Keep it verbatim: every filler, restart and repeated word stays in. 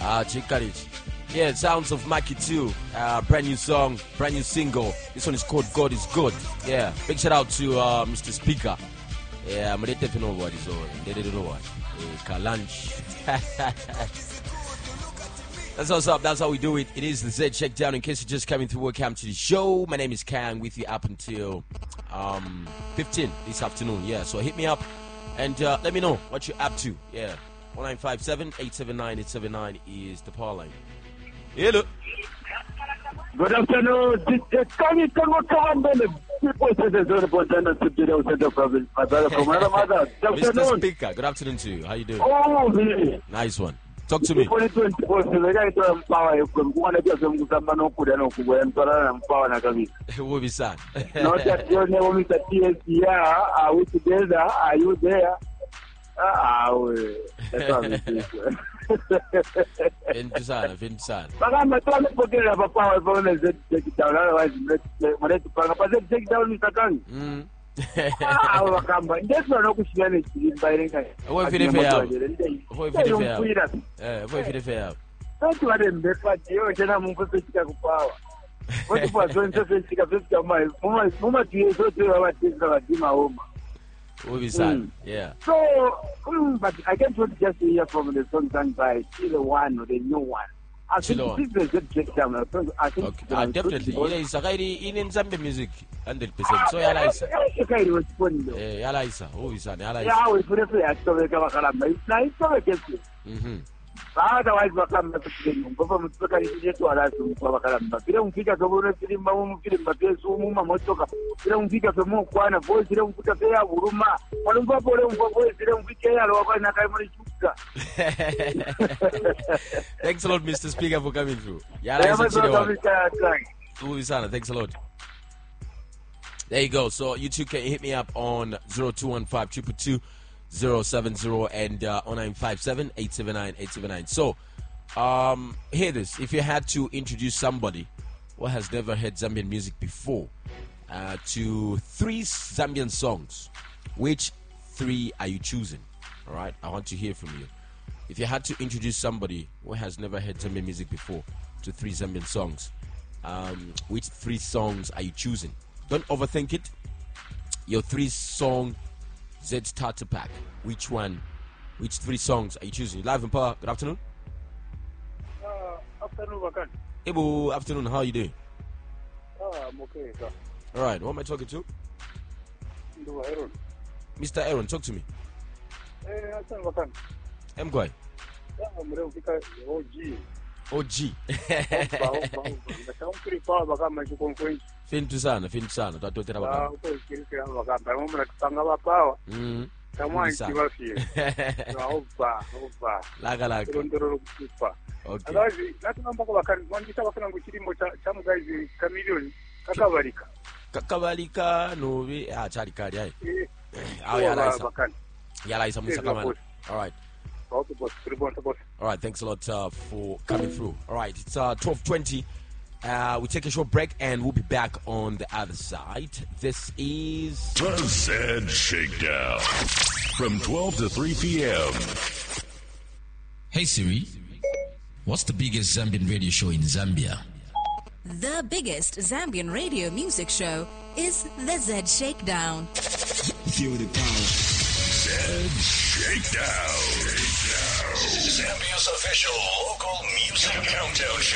Ah, Chikarich. Yeah, sounds of Maki too. Uh, brand new song, brand new single. This one is called God is Good. Yeah, big shout out to uh, Mister Speaker. Yeah, I'm ready to know what is on. They didn't know what. Kalanch. That's what's up. That's how we do it. It is the Z Shakedown. In case you're just coming through, welcome to the show. My name is Kang, with you up until um, fifteen this afternoon. Yeah, so hit me up and uh, let me know what you're up to. Yeah, one nine five seven, eight seven nine, eight seven nine is the power line. Hello. Good afternoon. It's coming to the people say there's only one to the center province. My brother from my mother. Mister Speaker, good afternoon to you. How you doing? Oh, really? Nice one. Talk to me. twenty twenty-four, the guy to empower from one of them who can no put an open and empower Nagavi. It will be sad. Not that your name with the T S D. Are we together? Are you there? Ah, that's how we do it. Inside, inside. But I'm not trying to forget about power phone and take it down. Otherwise, let's take it down, Mister Kang. Ah, wakamba. That's not what she managed to buy. What if you fail? What if you fail? Eh, what if you fail? Don't you want them to be you? You're not moving to Chicago power. What if I don't say Chicago? My mama, mama, you so to our things about Dima home. What is that? Yeah. So, mm, but I can't want to just hear from the song sung by Chile One or the new one. I think this is a good breakdown. I think okay. uh, definitely. Yeah, it's a guy in Zambia music, hundred percent. So yeah, Laisa. Yeah, yeah, Laisa. Oh, is that? Yeah, Laisa. Yeah, we put it there. So we can come. It's nice to make it. Mhm. Otherwise, we come to the game. Baba mtaka nije tu alafu kwa kalamba. Bila mfika kaburi filimba mu filimba pesu mu mamotoka. Bila mfika femo kwana voice bila mfika ya huruma. Wale mbapo wale mbapo voice bila mfika ya lo kwa na kai muri chuka. Thanks a lot, Mister Speaker, for coming through. Yeah, Laisa Chile. Thanks a lot. There you go. So you two can hit me up on zero two one five two two zero seven zero and uh, zero nine five seven, eight seven nine, eight seven nine. So, um, hear this. If you had to introduce somebody who has never heard Zambian music before uh, to three Zambian songs, which three are you choosing? All right, I want to hear from you. If you had to introduce somebody who has never heard Zambian music before to three Zambian songs, um, which three songs are you choosing? Don't overthink it. Your three song Z starter pack. Which one? Which three songs are you choosing? Live in Power. Good afternoon. Uh, afternoon, Wakan. Ebo, afternoon. How are you doing? Uh, I'm okay, sir. All right. Who am I talking to? Aaron. Mister Aaron, talk to me. Eh, afternoon, Wakan. I'm going. Yeah, I'm ready to go. O G. O G. Fintu sana, fintu sana. Tatotera baka. Ah, ukirikira baka. Mumra kupanga bapawa. Mhm. Kama ikibafie. Opa, opa. Laga laga. Ndororo kupa. Okay. Alazi, natamba ko bakari mwandisa bakana ngukirimbo cha mugazi Chameleone kakabalika. Kakabalika nobe ah chali kali ai. Ah ya laisa. Ya laisa musa kama. All right. All right, thanks a lot uh, for coming through. All right, it's uh, twelve twenty. Uh, we take a short break and we'll be back on the other side. This is The Z Shakedown from twelve to three p.m. Hey Siri, what's the biggest Zambian radio show in Zambia? The biggest Zambian radio music show is The Z Shakedown. Feel the power. Z Shakedown. Zambia's official local music countdown show.